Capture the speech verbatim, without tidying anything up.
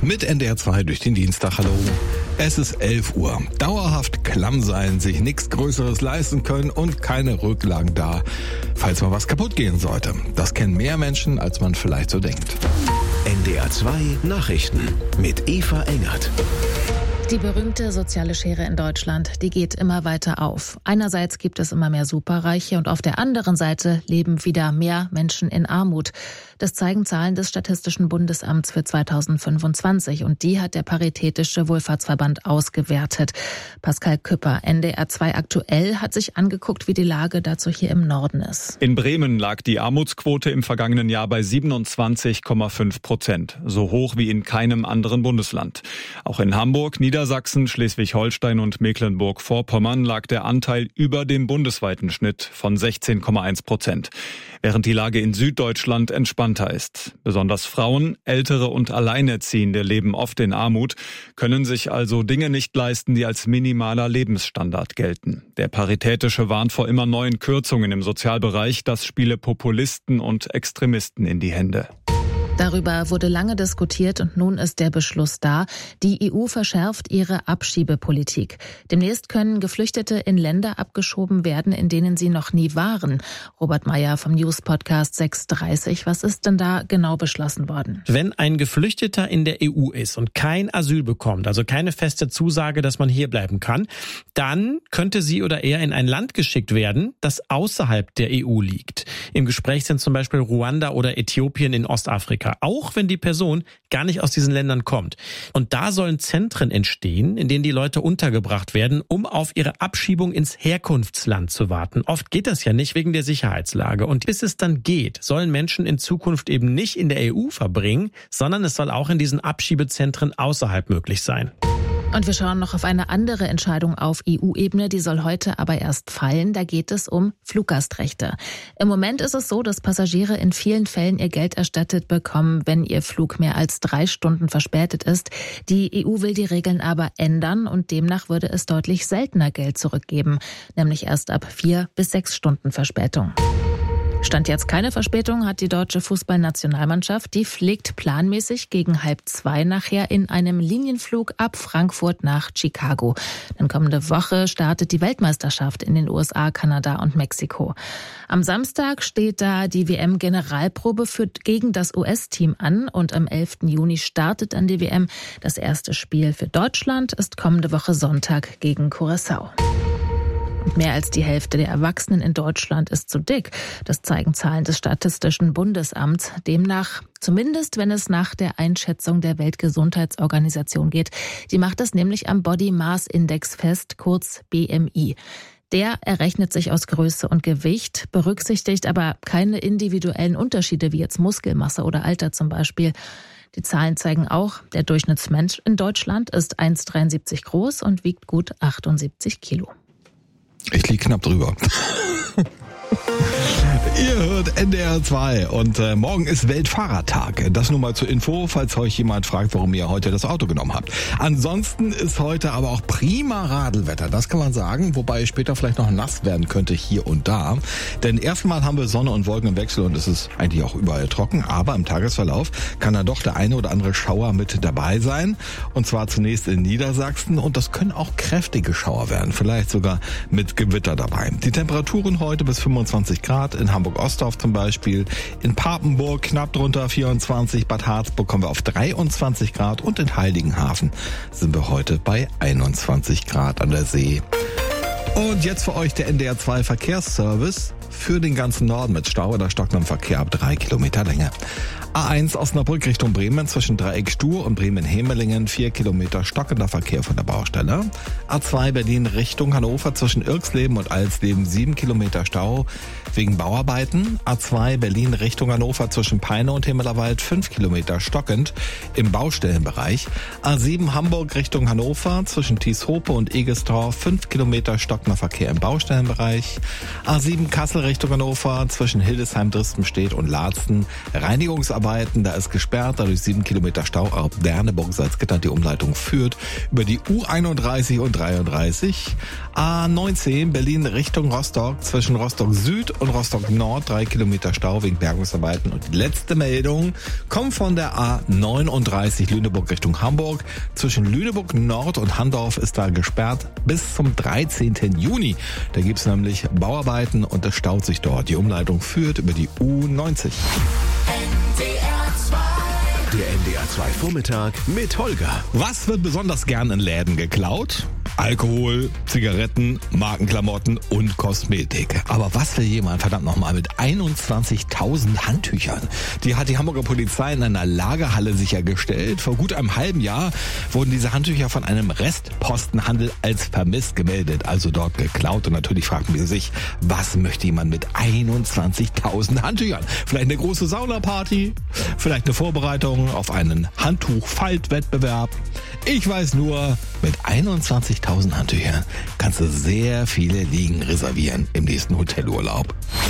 Mit N D R zwei durch den Dienstag. Hallo. Es ist elf Uhr. Dauerhaft klamm sein, sich nichts Größeres leisten können und keine Rücklagen da, falls mal was kaputt gehen sollte. Das kennen mehr Menschen, als man vielleicht so denkt. N D R zwei Nachrichten mit Eva Engert. Die berühmte soziale Schere in Deutschland, die geht immer weiter auf. Einerseits gibt es immer mehr Superreiche und auf der anderen Seite leben wieder mehr Menschen in Armut. Das zeigen Zahlen des Statistischen Bundesamts für zweitausendfünfundzwanzig und die hat der Paritätische Wohlfahrtsverband ausgewertet. Pascal Küpper, N D R zwei aktuell, hat sich angeguckt, wie die Lage dazu hier im Norden ist. In Bremen lag die Armutsquote im vergangenen Jahr bei siebenundzwanzig Komma fünf Prozent, so hoch wie in keinem anderen Bundesland. Auch in Hamburg, Niedersachsen, Schleswig-Holstein und Mecklenburg-Vorpommern lag der Anteil über dem bundesweiten Schnitt von sechzehn Komma eins Prozent, während die Lage in Süddeutschland entspannter ist. Besonders Frauen, Ältere und Alleinerziehende leben oft in Armut, können sich also Dinge nicht leisten, die als minimaler Lebensstandard gelten. Der Paritätische warnt vor immer neuen Kürzungen im Sozialbereich, das spiele Populisten und Extremisten in die Hände. Darüber wurde lange diskutiert und nun ist der Beschluss da. Die E U verschärft ihre Abschiebepolitik. Demnächst können Geflüchtete in Länder abgeschoben werden, in denen sie noch nie waren. Robert Meyer vom News-Podcast sechs dreißig. Was ist denn da genau beschlossen worden? Wenn ein Geflüchteter in der E U ist und kein Asyl bekommt, also keine feste Zusage, dass man hier bleiben kann, dann könnte sie oder er in ein Land geschickt werden, das außerhalb der E U liegt. Im Gespräch sind zum Beispiel Ruanda oder Äthiopien in Ostafrika. Auch wenn die Person gar nicht aus diesen Ländern kommt. Und da sollen Zentren entstehen, in denen die Leute untergebracht werden, um auf ihre Abschiebung ins Herkunftsland zu warten. Oft geht das ja nicht wegen der Sicherheitslage. Und bis es dann geht, sollen Menschen in Zukunft eben nicht in der E U verbringen, sondern es soll auch in diesen Abschiebezentren außerhalb möglich sein. Und wir schauen noch auf eine andere Entscheidung auf E U-Ebene, die soll heute aber erst fallen. Da geht es um Fluggastrechte. Im Moment ist es so, dass Passagiere in vielen Fällen ihr Geld erstattet bekommen, wenn ihr Flug mehr als drei Stunden verspätet ist. Die E U will die Regeln aber ändern und demnach würde es deutlich seltener Geld zurückgeben, nämlich erst ab vier bis sechs Stunden Verspätung. Stand jetzt keine Verspätung, hat die deutsche Fußballnationalmannschaft. Die fliegt planmäßig gegen halb zwei nachher in einem Linienflug ab Frankfurt nach Chicago. Dann kommende Woche startet die Weltmeisterschaft in den U S A, Kanada und Mexiko. Am Samstag steht da die W M-Generalprobe für gegen das U S-Team an und am elften Juni startet dann die W M. Das erste Spiel für Deutschland ist kommende Woche Sonntag gegen Curaçao. Und mehr als die Hälfte der Erwachsenen in Deutschland ist zu dick. Das zeigen Zahlen des Statistischen Bundesamts. Demnach, zumindest wenn es nach der Einschätzung der Weltgesundheitsorganisation geht. Die macht das nämlich am Body Mass Index fest, kurz B M I. Der errechnet sich aus Größe und Gewicht, berücksichtigt aber keine individuellen Unterschiede wie jetzt Muskelmasse oder Alter zum Beispiel. Die Zahlen zeigen auch, der Durchschnittsmensch in Deutschland ist eins Komma dreiundsiebzig groß und wiegt gut achtundsiebzig Kilo. Ich liege knapp drüber. Ihr hört N D R zwei und äh, morgen ist Weltfahrradtag. Das nur mal zur Info, falls euch jemand fragt, warum ihr heute das Auto genommen habt. Ansonsten ist heute aber auch prima Radelwetter, das kann man sagen, wobei später vielleicht noch nass werden könnte hier und da. Denn erstmal haben wir Sonne und Wolken im Wechsel und es ist eigentlich auch überall trocken, aber im Tagesverlauf kann dann doch der eine oder andere Schauer mit dabei sein. Und zwar zunächst in Niedersachsen und das können auch kräftige Schauer werden, vielleicht sogar mit Gewitter dabei. Die Temperaturen heute bis fünfundzwanzig Grad, in Hamburg-Ostdorf zum Beispiel, in Papenburg knapp drunter vierundzwanzig, Bad Harzburg kommen wir auf dreiundzwanzig Grad und in Heiligenhafen sind wir heute bei einundzwanzig Grad an der See. Und jetzt für euch der N D R zwei Verkehrsservice für den ganzen Norden mit Stau oder stockendem Verkehr ab drei Kilometer Länge. A eins Osnabrück Richtung Bremen zwischen Dreieck Stur und Bremen-Hemelingen, vier Kilometer stockender Verkehr von der Baustelle. A zwei Berlin Richtung Hannover zwischen Irxleben und Alsleben, sieben Kilometer Stau wegen Bauarbeiten. A zwei Berlin Richtung Hannover zwischen Peine und Himmelerwald, fünf Kilometer stockend im Baustellenbereich. A sieben Hamburg Richtung Hannover zwischen Tieshope und Egestorf, fünf Kilometer stockend stockender Verkehr im Baustellenbereich. A sieben Kassel Richtung Hannover zwischen Hildesheim, Dristenstedt und Laatzen. Reinigungsarbeiten, da ist gesperrt, dadurch sieben Kilometer Stau. Ab Derneburg, Salzgitter, die Umleitung führt über die U einunddreißig und dreiunddreißig. A neunzehn Berlin Richtung Rostock zwischen Rostock Süd und Rostock Nord. Drei Kilometer Stau wegen Bergungsarbeiten. Und die letzte Meldung kommt von der A neununddreißig Lüneburg Richtung Hamburg. Zwischen Lüneburg Nord und Handorf ist da gesperrt bis zum dreizehnten Juni. Da gibt's nämlich Bauarbeiten und es staut sich dort. Die Umleitung führt über die U neunzig. Der N D R zwei Vormittag mit Holger. Was wird besonders gern in Läden geklaut? Alkohol, Zigaretten, Markenklamotten und Kosmetik. Aber was will jemand verdammt nochmal mit einundzwanzigtausend Handtüchern? Die hat die Hamburger Polizei in einer Lagerhalle sichergestellt. Vor gut einem halben Jahr wurden diese Handtücher von einem Restpostenhandel als vermisst gemeldet, also dort geklaut. Und natürlich fragten wir sich, was möchte jemand mit einundzwanzigtausend Handtüchern? Vielleicht eine große Saunaparty? Vielleicht eine Vorbereitung auf einen Handtuch-Faltwettbewerb? Ich weiß nur, mit einundzwanzigtausend Handtüchern kannst du sehr viele Liegen reservieren im nächsten Hotelurlaub.